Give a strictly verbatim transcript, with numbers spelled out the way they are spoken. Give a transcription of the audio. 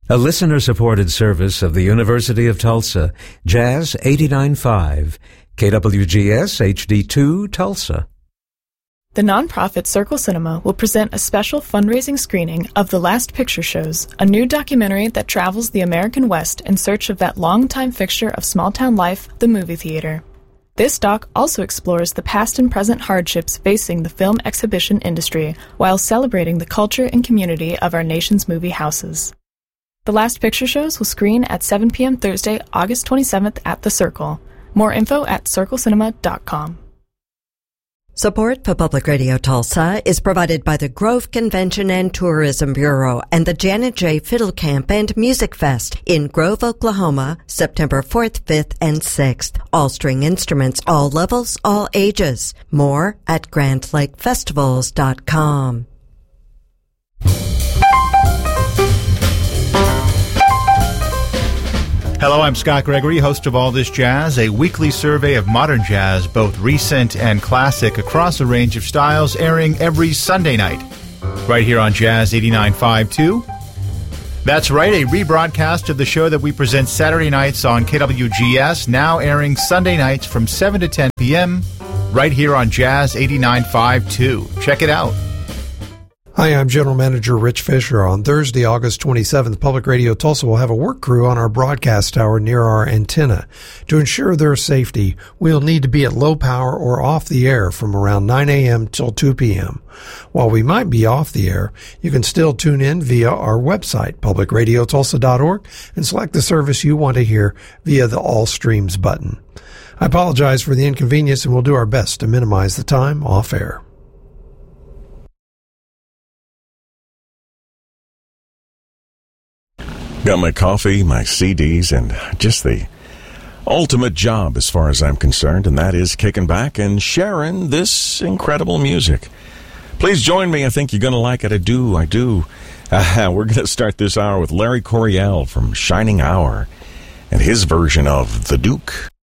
A listener-supported service of the University of Tulsa, Jazz eighty-nine point five, K W G S H D two, Tulsa. The nonprofit Circle Cinema will present a special fundraising screening of The Last Picture Shows, a new documentary that travels the American West in search of that longtime fixture of small-town life, the movie theater. This doc also explores the past and present hardships facing the film exhibition industry while celebrating the culture and community of our nation's movie houses. The Last Picture Shows will screen at seven p.m. Thursday, August twenty-seventh at The Circle. More info at circle cinema dot com. Support for Public Radio Tulsa is provided by the Grove Convention and Tourism Bureau and the Janet J. Fiddle Camp and Music Fest in Grove, Oklahoma, September fourth, fifth, and sixth. All string instruments, all levels, all ages. More at grand lake festivals dot com. Hello, I'm Scott Gregory, host of All This Jazz, a weekly survey of modern jazz, both recent and classic, across a range of styles, airing every Sunday night, right here on Jazz eighty-nine point five too. That's right, a rebroadcast of the show that we present Saturday nights on K W G S, now airing Sunday nights from seven to ten p.m., right here on Jazz eighty-nine point five too. Check it out. Hi, I'm General Manager Rich Fisher. On Thursday, August twenty-seventh, Public Radio Tulsa will have a work crew on our broadcast tower near our antenna. To ensure their safety, we'll need to be at low power or off the air from around nine a.m. till two p.m. While we might be off the air, you can still tune in via our website, public radio tulsa dot org, and select the service you want to hear via the All Streams button. I apologize for the inconvenience, and we'll do our best to minimize the time off air. Got my coffee, my C Ds, and just the ultimate job as far as I'm concerned, and that is kicking back and sharing this incredible music. Please join me. I think you're going to like it. I do. I do. Uh, we're going to start this hour with Larry Coryell from Shining Hour and his version of The Duke.